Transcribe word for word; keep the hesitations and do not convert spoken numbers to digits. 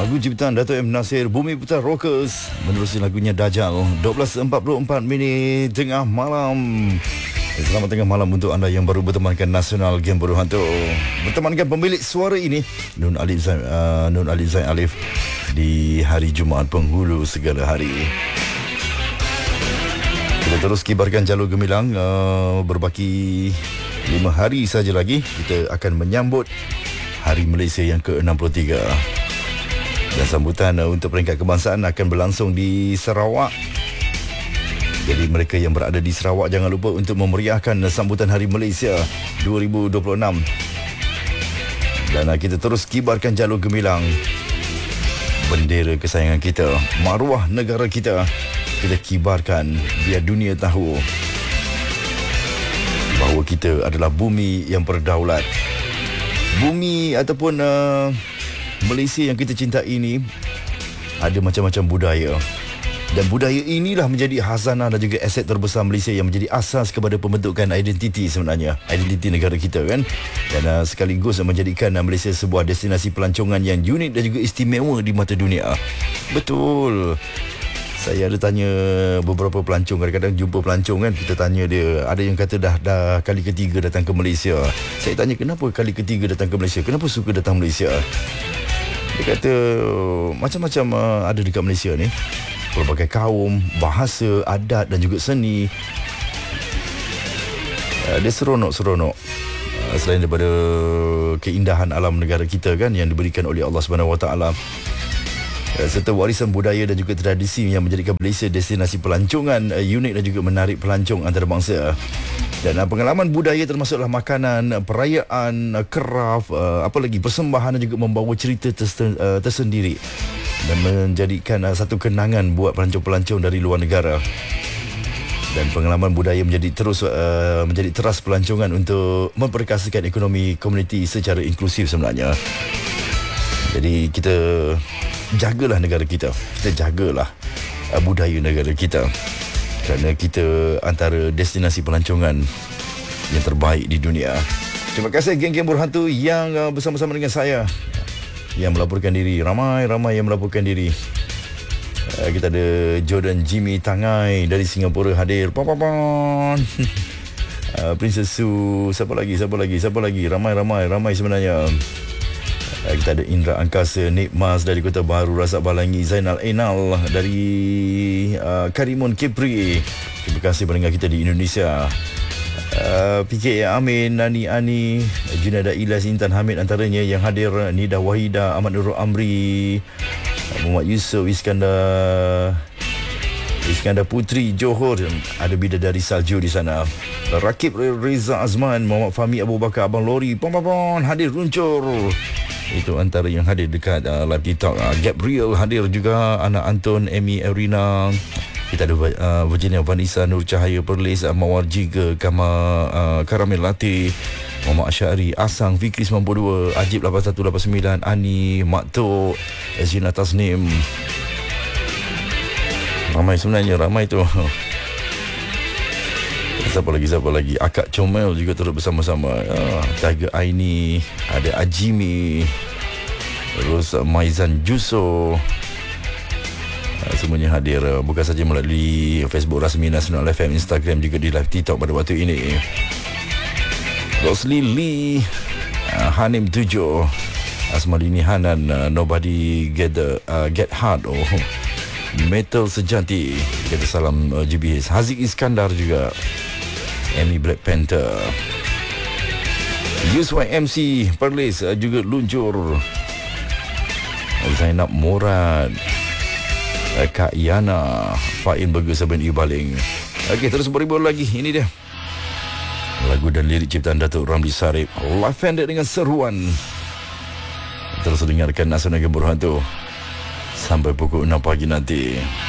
Lagu ciptaan Dato' M. Nasir, Bumi Putar Rockers, menerusi lagunya Dajjal. dua belas empat puluh empat minit tengah malam. Selamat tengah malam untuk anda yang baru bertemankan Nasional Game Bodoh Hantu. Bertemankan pemilik suara ini, Nun Alif Zain, uh, Nun Alif Zain Alif, di hari Jumaat penghulu segala hari. Kita terus kibarkan jalur gemilang. uh, Berbaki lima hari saja lagi kita akan menyambut Hari Malaysia yang ke enam puluh tiga. Dan sambutan uh, untuk peringkat kebangsaan akan berlangsung di Sarawak. Jadi mereka yang berada di Sarawak, jangan lupa untuk memeriahkan sambutan Hari Malaysia dua ribu dua puluh enam. Dan uh, kita terus kibarkan jalur gemilang. Bendera kesayangan kita, maruah negara kita, kita kibarkan biar dunia tahu bahawa kita adalah bumi yang berdaulat. Bumi ataupun uh, Malaysia yang kita cintai ini ada macam-macam budaya. Dan budaya inilah menjadi khazanah dan juga aset terbesar Malaysia yang menjadi asas kepada pembentukan identiti sebenarnya. Identiti negara kita kan. Dan uh, sekaligus menjadikan uh, Malaysia sebuah destinasi pelancongan yang unik dan juga istimewa di mata dunia. Betul. Saya ada tanya beberapa pelancong, kadang-kadang jumpa pelancong kan, kita tanya dia, ada yang kata dah dah kali ketiga datang ke Malaysia. Saya tanya kenapa kali ketiga datang ke Malaysia? Kenapa suka datang Malaysia? Dia kata macam-macam uh, ada dekat Malaysia ni. Pelbagai kaum, bahasa, adat dan juga seni. Uh, dia seronok-seronok. Uh, selain daripada keindahan alam negara kita kan yang diberikan oleh Allah Subhanahu Wa Taala, serta warisan budaya dan juga tradisi yang menjadikan Malaysia destinasi pelancongan uh, unik dan juga menarik pelancong antarabangsa. Dan uh, pengalaman budaya termasuklah makanan, perayaan, uh, kraf, uh, apa lagi, persembahan dan juga membawa cerita tersen, uh, tersendiri dan menjadikan uh, satu kenangan buat pelancong-pelancong dari luar negara. Dan pengalaman budaya menjadi terus uh, menjadi teras pelancongan untuk memperkasakan ekonomi komuniti secara inklusif sebenarnya. Jadi kita jagalah negara kita. Kita jagalah uh, budaya negara kita. Kerana kita antara destinasi pelancongan yang terbaik di dunia. Terima kasih geng-geng berhantu yang uh, bersama-sama dengan saya, yang melaporkan diri. Ramai-ramai yang melaporkan diri. uh, Kita ada Jordan Jimmy Tangai dari Singapura hadir. Pam-pam-pam. uh, Princess Sue. Siapa lagi? Siapa lagi? Siapa lagi? Ramai-ramai. Ramai sebenarnya. Kita ada Indra Angkasa, Nik Mas dari Kota Baru, Razak Balangi, Zainal Enal dari uh, Karimun Kepri. Terima kasih pendengar kita di Indonesia. uh, P K A Amin, Nani Ani, Junada Ilyas, Intan Hamid antaranya yang hadir. Nida Wahida, Ahmad Nurul Amri, Muhammad Yusof, Iskandar Iskandar Putri Johor, ada Bidadari Salju di sana. Rakib Reza Azman, Muhammad Fahmi Abu Bakar, Abang Lori, pom-pom-pom, hadir luncur. Itu antara yang hadir dekat uh, live TikTok. uh, Gabriel hadir juga, Anak Anton, Amy Erina. Kita ada uh, Virginia Vanessa, Nur Cahaya Perlis, uh, Mawar Jiga, Kama uh, Karamel Latte, Muhammad Asyari, Asang, Fikri sembilan puluh dua, Ajib lapan satu lapan sembilan, Ani, Mak Tok, Zina Tasnim. Ramai sebenarnya, ramai tu. Siapa lagi, siapa lagi? Akak Comel juga turut bersama-sama. ah, Tiger Aini, ada Ajimi, terus uh, Maizan Juso. uh, Semuanya hadir, uh, bukan saja melalui Facebook rasmi Nasional F M, Instagram, juga di live TikTok pada waktu ini. Rosli Lee, uh, Hanim Tujuh, Asmalini Hanan, uh, Nobody Get the, uh, Get Hard. Oh, Metal Sejati, kita salam uh, G B S. Haziq Iskandar juga, Amy Black Panther, U S Y M C Perlis uh, juga luncur. Zainab Murad, uh, Kak Yana, Fain Burger Saban Ibaling. Okey, terus beribu lagi. Ini dia lagu dan lirik ciptaan Datuk Ramli Sarip, live handed dengan seruan. Terus dengarkan Nasional Game Berhantu sampai pukul enam pagi nanti.